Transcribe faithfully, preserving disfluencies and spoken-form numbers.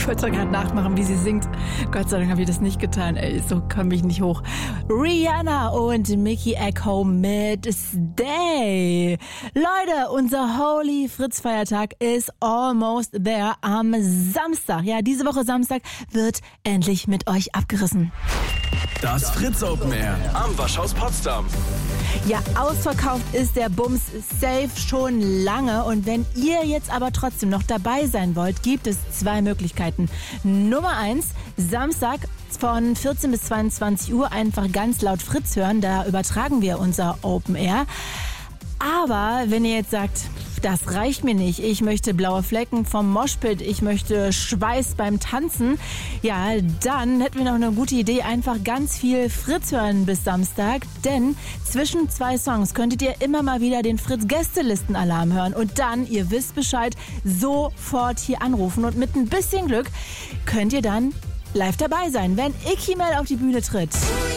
wollte gerade nachmachen, wie sie singt. Gott sei Dank habe ich das nicht getan. Ey, so komme ich nicht hoch. Rihanna und Mickey Echo mit Stay. Leute, unser Holy Fritz-Feiertag ist almost there am Samstag. Ja, diese Woche Samstag wird endlich mit euch abgerissen. Das Fritz Open Air am Waschhaus Potsdam. Ja, ausverkauft ist der Bums safe schon lange. Und wenn ihr jetzt aber trotzdem noch dabei sein wollt, gibt es zwei Möglichkeiten. Nummer eins, Samstag von vierzehn bis zweiundzwanzig Uhr einfach ganz laut Fritz hören. Da übertragen wir unser Open Air. Aber wenn ihr jetzt sagt, das reicht mir nicht, ich möchte blaue Flecken vom Moshpit, ich möchte Schweiß beim Tanzen, ja, dann hätten wir noch eine gute Idee, einfach ganz viel Fritz hören bis Samstag, denn zwischen zwei Songs könntet ihr immer mal wieder den Fritz-Gästelisten-Alarm hören und dann, ihr wisst Bescheid, sofort hier anrufen und mit ein bisschen Glück könnt ihr dann live dabei sein, wenn Icky Mel auf die Bühne tritt.